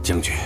将军，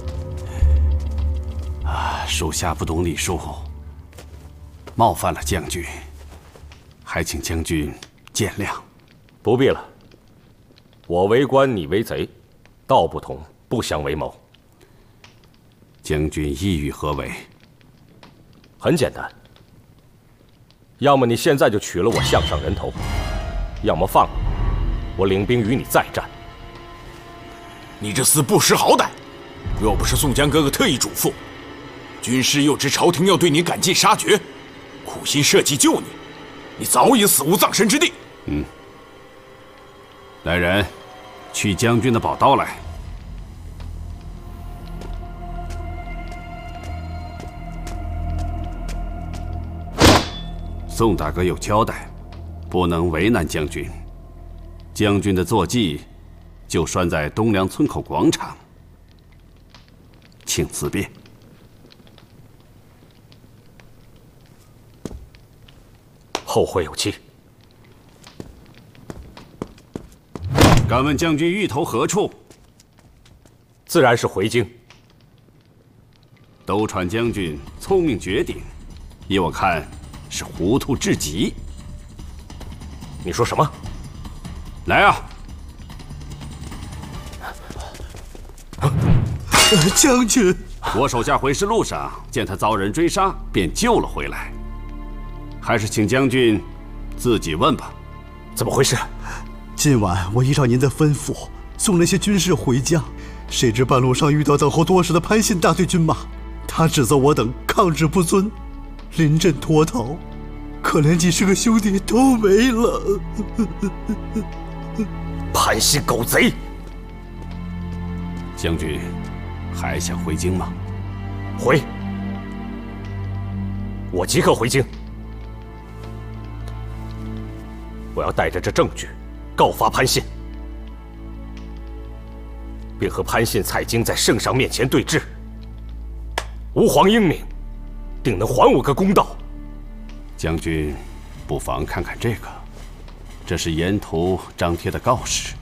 属下不懂礼数，冒犯了将军，还请将军见谅。 不必了，我为官，你为贼，道不同，不相为谋。 将军意欲何为？ 很简单，要么你现在就取了我项上人头，要么放了我领兵与你再战。 你这厮不识好歹！若不是宋江哥哥特意嘱咐，军师又知朝廷要对你赶尽杀绝，苦心设计救你，你早已死无葬身之地。 来人，取将军的宝刀来。宋大哥有交代，不能为难将军。将军的坐骑就拴在东梁村口广场，请自便。 后会有期。 敢问将军欲投何处？ 自然是回京。 都传将军聪明绝顶，依我看是糊涂至极。 你说什么？ 来啊！ 将军， 我手下回师路上见他遭人追杀，便救了回来。还是请将军自己问吧。 怎么回事？ 今晚我依照您的吩咐送那些军士回家，谁知半路上遇到等候多时的潘信大队军马，他指责我等抗旨不遵，临阵脱逃，可怜几十个兄弟都没了。 潘信狗贼！ 将军还想回京吗？ 回！我即刻回京。我要带着这证据告发潘信，并和潘信、蔡京在圣上面前对质。吾皇英明，定能还我个公道。 将军不妨看看这个，这是沿途张贴的告示。